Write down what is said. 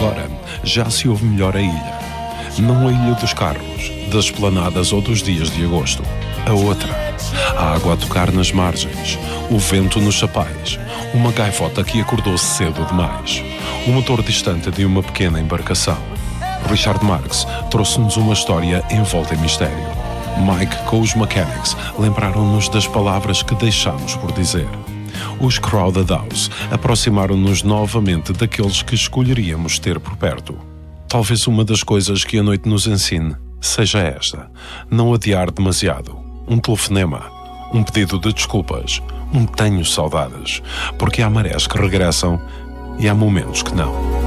agora já se ouve melhor a ilha. Não a ilha dos carros, das esplanadas ou dos dias de agosto. A outra. A água a tocar nas margens, o vento nos chapéus, uma gaivota que acordou cedo demais, o motor distante de uma pequena embarcação. Richard Marx trouxe-nos uma história envolta em mistério. Mike com os Mechanics lembraram-nos das palavras que deixámos por dizer. Os Crowded House aproximaram-nos novamente daqueles que escolheríamos ter por perto. Talvez uma das coisas que a noite nos ensine seja esta: não adiar demasiado. Um telefonema, um pedido de desculpas, um tenho saudades, porque há marés que regressam e há momentos que não.